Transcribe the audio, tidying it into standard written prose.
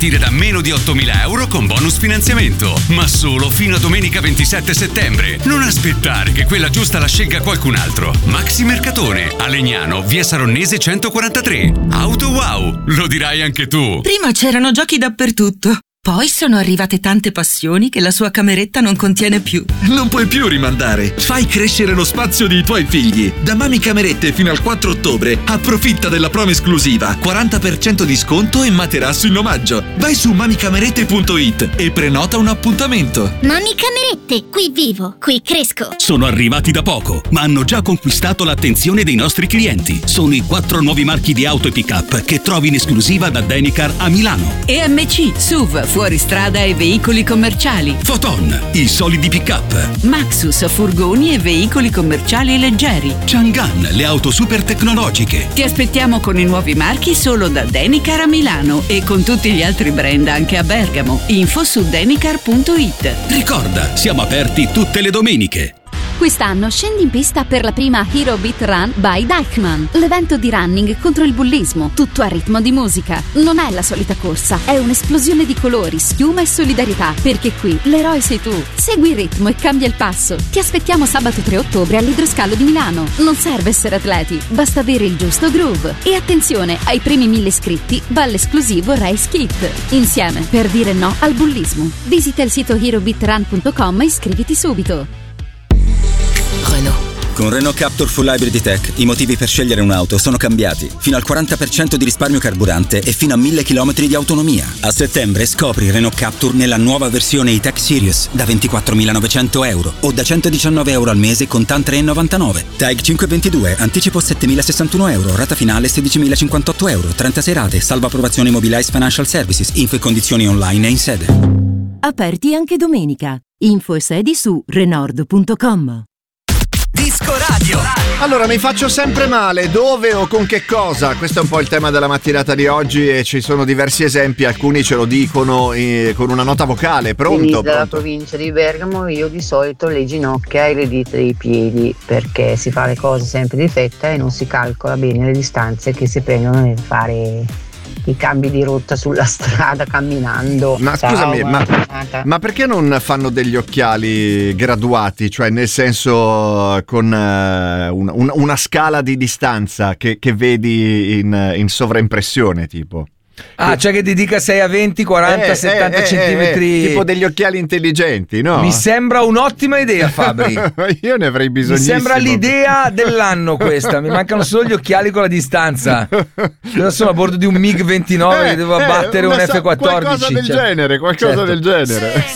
partire da meno di 8.000 euro con bonus finanziamento. Ma solo fino a domenica 27 settembre. Non aspettare che quella giusta la scelga qualcun altro. Maxi Mercatone, a Legnano, via Saronnese 143. Auto Wow, lo dirai anche tu. Prima c'erano giochi dappertutto. Poi sono arrivate tante passioni che la sua cameretta non contiene più. Non puoi più rimandare. Fai crescere lo spazio dei tuoi figli. Da Mami Camerette fino al 4 ottobre approfitta della promo esclusiva. 40% di sconto e materasso in omaggio. Vai su mamicamerette.it e prenota un appuntamento. Mami Camerette, qui vivo, qui cresco. Sono arrivati da poco, ma hanno già conquistato l'attenzione dei nostri clienti. Sono i 4 nuovi marchi di auto e pick-up che trovi in esclusiva da Denicar a Milano. EMC, SUV, fuoristrada e veicoli commerciali. Foton, i solidi pick-up. Maxus, furgoni e veicoli commerciali leggeri. Chang'an, le auto super tecnologiche. Ti aspettiamo con i nuovi marchi solo da Denicar a Milano e con tutti gli altri brand anche a Bergamo. Info su denicar.it. Ricorda, siamo aperti tutte le domeniche. Quest'anno scendi in pista per la prima Hero Beat Run by Deichmann, l'evento di running contro il bullismo, tutto a ritmo di musica. Non è la solita corsa, è un'esplosione di colori, schiuma e solidarietà, perché qui l'eroe sei tu. Segui il ritmo e cambia il passo. Ti aspettiamo sabato 3 ottobre all'Idroscalo di Milano. Non serve essere atleti, basta avere il giusto groove. E attenzione, ai primi 1000 iscritti va l'esclusivo Race Kit. Insieme per dire no al bullismo. Visita il sito herobeatrun.com e iscriviti subito. Renault. Con Renault Captur Full Hybrid Tech i motivi per scegliere un'auto sono cambiati. Fino al 40% di risparmio carburante e fino a 1000 km di autonomia. A settembre scopri Renault Captur nella nuova versione E-Tech Series da 24.900 euro o da 119 euro al mese con TAN 3,99. TAG 522, anticipo 7.061 euro, rata finale 16.058 euro, 36 rate, salvo approvazione Mobilize Financial Services, info e condizioni online e in sede. Aperti anche domenica. Info e sedi su renord.com. Disco Radio. Allora, mi faccio sempre male, dove o con che cosa? Questo è un po' il tema della mattinata di oggi e ci sono diversi esempi, alcuni ce lo dicono con una nota vocale. Pronto? Dalla provincia di Bergamo, io di solito le ginocchia e le dita dei piedi, perché si fa le cose sempre di fretta e non si calcola bene le distanze che si prendono nel fare i cambi di rotta sulla strada camminando. Ma scusami, ma perché non fanno degli occhiali graduati? Cioè nel senso con una scala di distanza che vedi in sovraimpressione tipo? Ah, cioè che ti dica 6 a 20, 40, 70 centimetri. Tipo degli occhiali intelligenti, no? Mi sembra un'ottima idea, Fabri. Io ne avrei bisognissimo. Mi sembra l'idea dell'anno questa. Mi mancano solo gli occhiali con la distanza. Io sono a bordo di un MiG-29 che devo abbattere un F-14. Qualcosa del genere,